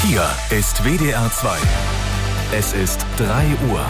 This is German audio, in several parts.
Hier ist WDR 2. Es ist 3 Uhr.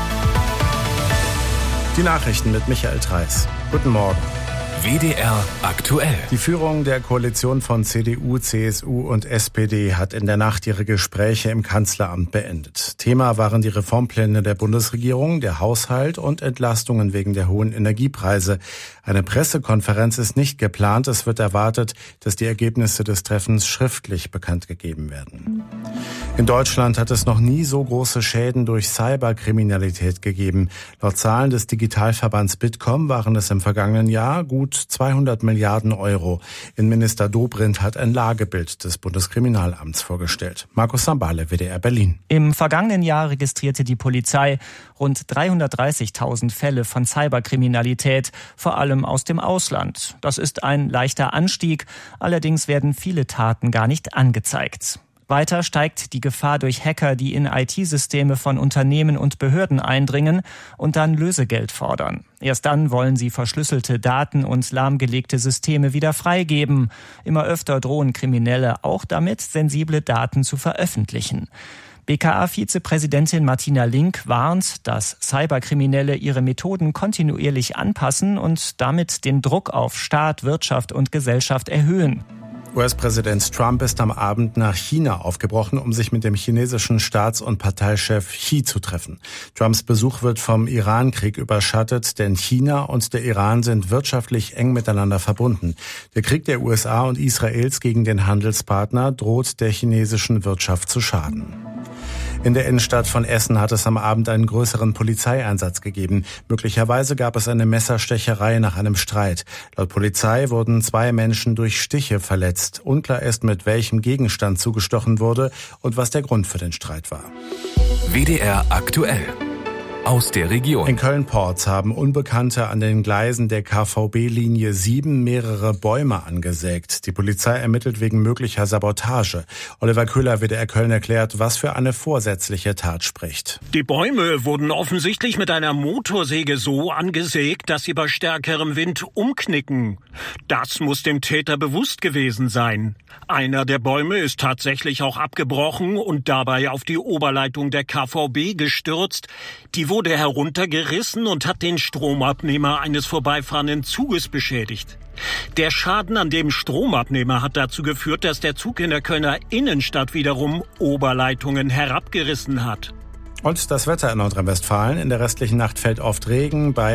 Die Nachrichten mit Michael Threiss. Guten Morgen. WDR aktuell. Die Führung der Koalition von CDU, CSU und SPD hat in der Nacht ihre Gespräche im Kanzleramt beendet. Thema waren die Reformpläne der Bundesregierung, der Haushalt und Entlastungen wegen der hohen Energiepreise. Eine Pressekonferenz ist nicht geplant. Es wird erwartet, dass die Ergebnisse des Treffens schriftlich bekannt gegeben werden. In Deutschland hat es noch nie so große Schäden durch Cyberkriminalität gegeben. Laut Zahlen des Digitalverbands Bitkom waren es im vergangenen Jahr gut 200 Milliarden Euro. Innenminister Dobrindt hat ein Lagebild des Bundeskriminalamts vorgestellt. Markus Sambale, WDR Berlin. Im vergangenen Jahr registrierte die Polizei rund 330.000 Fälle von Cyberkriminalität, vor allem aus dem Ausland. Das ist ein leichter Anstieg, allerdings werden viele Taten gar nicht angezeigt. Weiter steigt die Gefahr durch Hacker, die in IT-Systeme von Unternehmen und Behörden eindringen und dann Lösegeld fordern. Erst dann wollen sie verschlüsselte Daten und lahmgelegte Systeme wieder freigeben. Immer öfter drohen Kriminelle auch damit, sensible Daten zu veröffentlichen. BKA-Vizepräsidentin Martina Link warnt, dass Cyberkriminelle ihre Methoden kontinuierlich anpassen und damit den Druck auf Staat, Wirtschaft und Gesellschaft erhöhen. US-Präsident Trump ist am Abend nach China aufgebrochen, um sich mit dem chinesischen Staats- und Parteichef Xi zu treffen. Trumps Besuch wird vom Iran-Krieg überschattet, denn China und der Iran sind wirtschaftlich eng miteinander verbunden. Der Krieg der USA und Israels gegen den Handelspartner droht der chinesischen Wirtschaft zu schaden. In der Innenstadt von Essen hat es am Abend einen größeren Polizeieinsatz gegeben. Möglicherweise gab es eine Messerstecherei nach einem Streit. Laut Polizei wurden 2 Menschen durch Stiche verletzt. Unklar ist, mit welchem Gegenstand zugestochen wurde und was der Grund für den Streit war. WDR aktuell. Aus der Region. In Köln-Porz haben Unbekannte an den Gleisen der KVB-Linie 7 mehrere Bäume angesägt. Die Polizei ermittelt wegen möglicher Sabotage. Oliver Köhler, WDR Köln, erklärt, was für eine vorsätzliche Tat spricht. Die Bäume wurden offensichtlich mit einer Motorsäge so angesägt, dass sie bei stärkerem Wind umknicken. Das muss dem Täter bewusst gewesen sein. Einer der Bäume ist tatsächlich auch abgebrochen und dabei auf die Oberleitung der KVB gestürzt. Die wurde heruntergerissen und hat den Stromabnehmer eines vorbeifahrenden Zuges beschädigt. Der Schaden an dem Stromabnehmer hat dazu geführt, dass der Zug in der Kölner Innenstadt wiederum Oberleitungen herabgerissen hat. Und das Wetter in Nordrhein-Westfalen. In der restlichen Nacht fällt oft Regen. Bei